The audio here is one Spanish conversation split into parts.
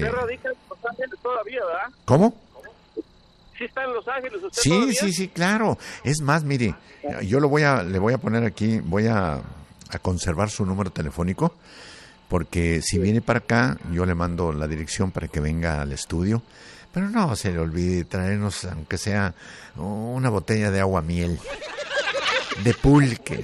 Usted radica en Los Ángeles todavía, ¿verdad? ¿Cómo? Sí está en Los Ángeles usted todavía. Sí, claro. Es más, mire, yo le voy a poner aquí, voy a conservar su número telefónico, porque si viene para acá, yo le mando la dirección para que venga al estudio, pero no se le olvide traernos, aunque sea una botella de agua miel, de pulque.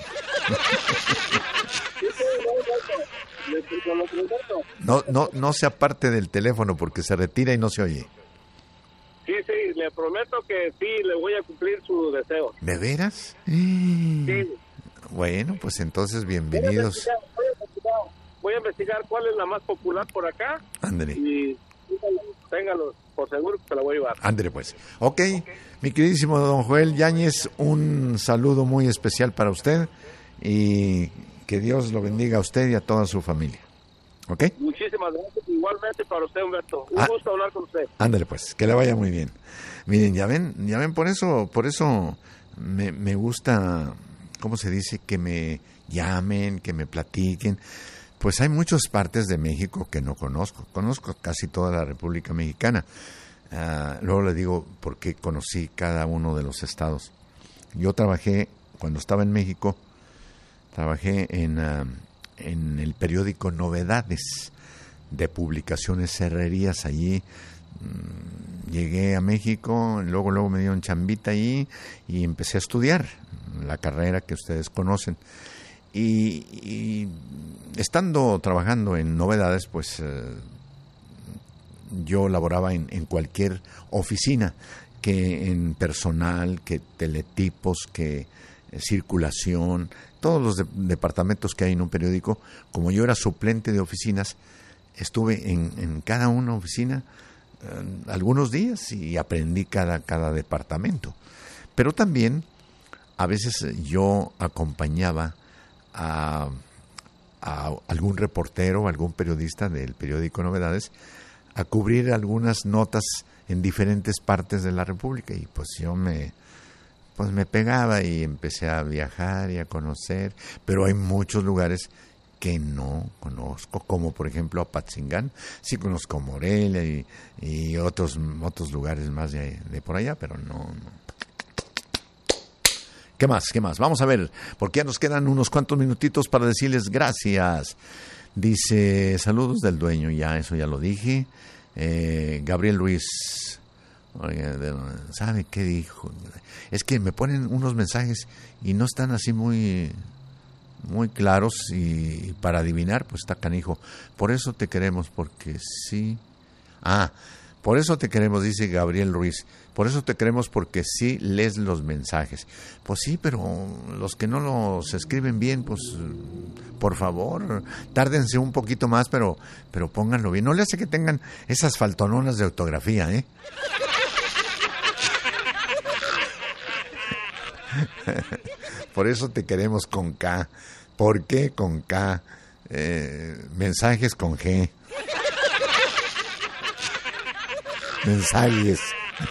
No se aparte del teléfono porque se retira y no se oye. Sí, le prometo que sí, le voy a cumplir su deseo. ¿De veras? Sí. Bueno, pues entonces bienvenidos. Voy a investigar cuál es la más popular por acá. Ándale. Y téngalo por seguro que se la voy a llevar. Ándale pues. Ok, mi queridísimo don Joel Yáñez, un saludo muy especial para usted y que Dios lo bendiga a usted y a toda su familia. ¿Ok? Muchísimas gracias. Igualmente para usted, Humberto. Un gusto hablar con usted. Ándale pues, que le vaya muy bien. Miren, ya ven, por eso me gusta, ¿cómo se dice? Que me llamen, que me platiquen. Pues hay muchas partes de México que no conozco. Conozco casi toda la República Mexicana. Luego le digo por qué conocí cada uno de los estados. Yo trabajé, cuando estaba en México, trabajé en el periódico Novedades, de publicaciones Herrerías. Allí llegué a México, luego me dieron chambita allí y empecé a estudiar la carrera que ustedes conocen. Y estando trabajando en Novedades, pues yo laboraba en cualquier oficina, que en personal, que teletipos, que circulación, todos los departamentos que hay en un periódico. Como yo era suplente de oficinas, estuve en cada una oficina algunos días y aprendí cada departamento. Pero también a veces yo acompañaba a algún reportero, algún periodista del periódico Novedades a cubrir algunas notas en diferentes partes de la República, y pues yo me pegaba y empecé a viajar y a conocer, pero hay muchos lugares que no conozco, como por ejemplo Apatzingán. Sí conozco Morelia y otros lugares más de por allá, pero no. ¿Qué más? Vamos a ver, porque ya nos quedan unos cuantos minutitos para decirles gracias. Dice, saludos del dueño, ya eso ya lo dije. Gabriel Ruiz, ¿sabe qué dijo? Es que me ponen unos mensajes y no están así muy claros, y para adivinar pues está canijo. Por eso te queremos, porque sí. Por eso te queremos, dice Gabriel Ruiz. Por eso te queremos, porque sí lees los mensajes. Pues sí, pero los que no los escriben bien, pues por favor, tárdense un poquito más, pero pónganlo bien. No le hace que tengan esas faltononas de ortografía, ¿eh? Por eso te queremos con K. ¿Por qué con K? Mensajes con G. Mensajes.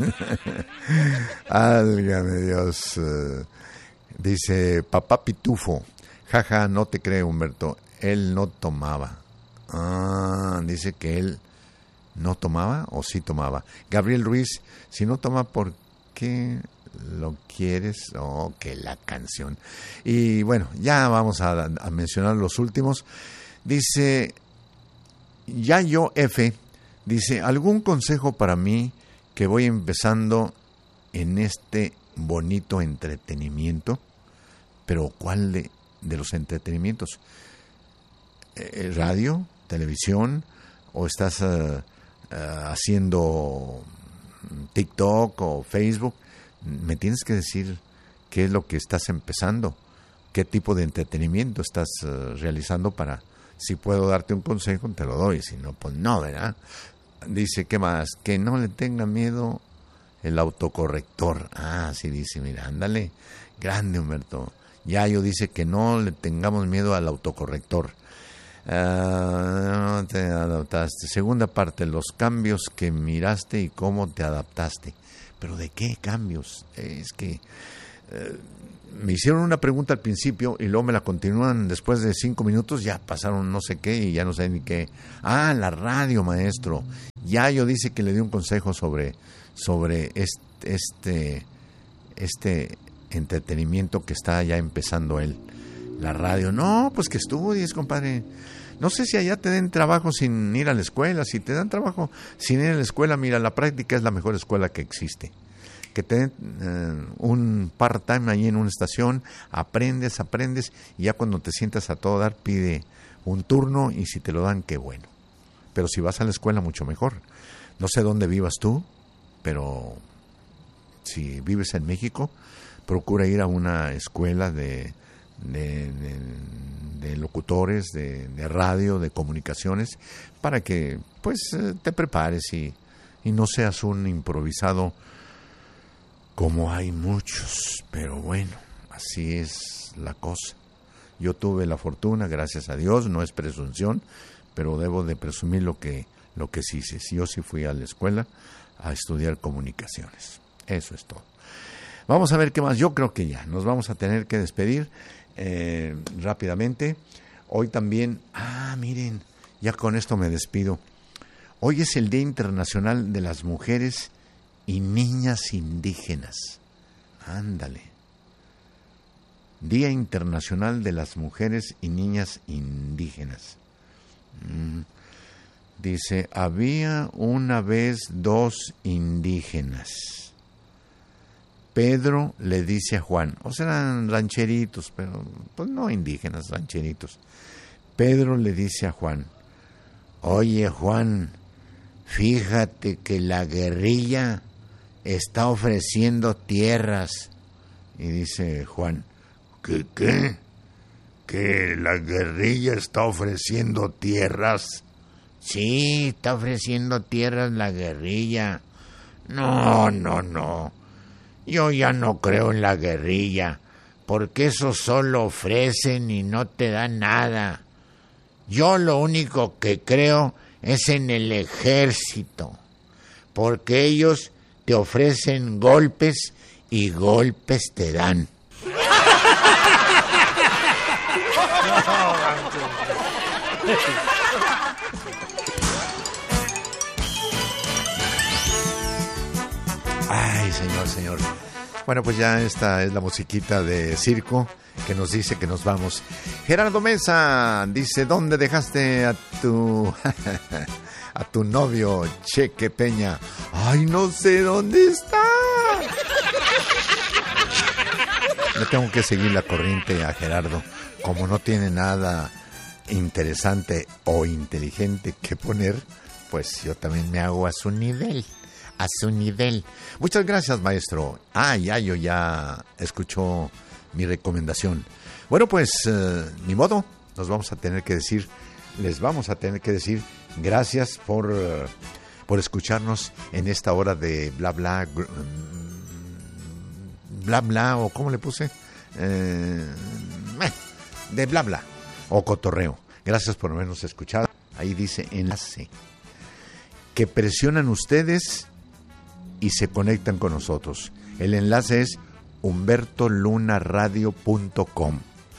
Álgame Dios. Dice Papá Pitufo. Jaja, no te creo, Humberto. Él no tomaba. Dice que él no tomaba o sí tomaba. Gabriel Ruiz, si no toma, ¿por qué lo quieres? Que la canción. Y bueno, ya vamos a mencionar los últimos. Dice Yayo F. Dice, ¿algún consejo para mí que voy empezando en este bonito entretenimiento? Pero ¿cuál de los entretenimientos? ¿Radio? ¿Televisión? ¿O estás haciendo TikTok o Facebook? Me tienes que decir qué es lo que estás empezando, qué tipo de entretenimiento estás realizando, para, si puedo darte un consejo, te lo doy, si no, pues no, ¿verdad? Dice, ¿qué más? Que no le tenga miedo el autocorrector. Sí, dice, mira, ándale, grande Humberto. Yayo dice que no le tengamos miedo al autocorrector. Te adaptaste. Segunda parte, los cambios que miraste y cómo te adaptaste. ¿Pero de qué cambios? Es que me hicieron una pregunta al principio y luego me la continúan después de 5 minutos, ya pasaron no sé qué y ya no sé ni qué. La radio, maestro. Yayo dice que le dio un consejo sobre este entretenimiento que está ya empezando él, la radio. No, pues que estudies, compadre. No sé si allá te den trabajo sin ir a la escuela. Si te dan trabajo sin ir a la escuela, mira, la práctica es la mejor escuela que existe. Que te den un part-time ahí en una estación, aprendes, y ya cuando te sientas a todo dar, pide un turno, y si te lo dan, qué bueno. Pero si vas a la escuela, mucho mejor. No sé dónde vivas tú, pero si vives en México, procura ir a una escuela de locutores, de radio, de comunicaciones, para que pues te prepares y no seas un improvisado como hay muchos. Pero bueno, así es la cosa. Yo tuve la fortuna, gracias a Dios, no es presunción, pero debo de presumir lo que sí hice. Yo sí fui a la escuela a estudiar comunicaciones. Eso es todo. Vamos a ver qué más. Yo creo que ya nos vamos a tener que despedir rápidamente. Hoy también, miren, ya con esto me despido. Hoy es el Día Internacional de las Mujeres y Niñas Indígenas. Ándale. Día Internacional de las Mujeres y Niñas Indígenas. Dice, había una vez 2 indígenas. Pedro le dice a Juan, o sea, eran rancheritos, pero pues no indígenas, rancheritos. Pedro le dice a Juan, oye Juan, fíjate que la guerrilla está ofreciendo tierras. Y dice Juan, ¿qué? ¿Que la guerrilla está ofreciendo tierras? Sí, está ofreciendo tierras la guerrilla. No. Yo ya no creo en la guerrilla, porque eso solo ofrecen y no te dan nada. Yo lo único que creo es en el ejército, porque ellos te ofrecen golpes y golpes te dan. Ay, señor. Bueno, pues ya esta es la musiquita de circo que nos dice que nos vamos. Gerardo Mesa dice, ¿dónde dejaste a tu novio Cheque Peña? Ay, no sé dónde está. Le tengo que seguir la corriente a Gerardo. Como no tiene nada interesante o inteligente que poner, pues yo también me hago a su nivel. Muchas gracias, maestro. Yayo ya escuchó mi recomendación. Bueno, pues ni modo, les vamos a tener que decir gracias por escucharnos en esta hora de bla bla, o ¿cómo le puse? De bla bla o cotorreo. Gracias por habernos escuchado. Ahí dice enlace que presionan ustedes y se conectan con nosotros. El enlace es humbertolunaradio.com.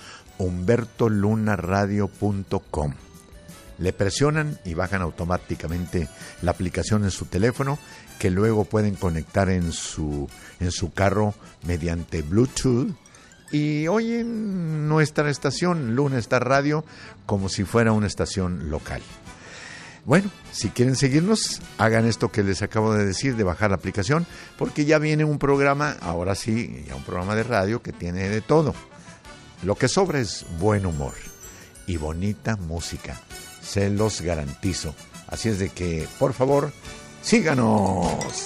humbertolunaradio.com. Le presionan y bajan automáticamente la aplicación en su teléfono, que luego pueden conectar en su carro mediante Bluetooth y oyen nuestra estación Lunestar Radio como si fuera una estación local. Bueno, si quieren seguirnos, hagan esto que les acabo de decir, de bajar la aplicación, porque ya viene un programa, ahora sí, ya un programa de radio que tiene de todo. Lo que sobra es buen humor y bonita música, se los garantizo. Así es de que, por favor, síganos.